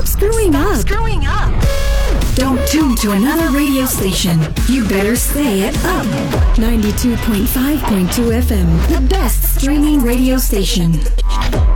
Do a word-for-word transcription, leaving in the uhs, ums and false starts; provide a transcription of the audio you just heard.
screwing up. Screwing up. Don't tune to another radio station. You better stay at Up. ninety-two point five point two F M, the best streaming radio station.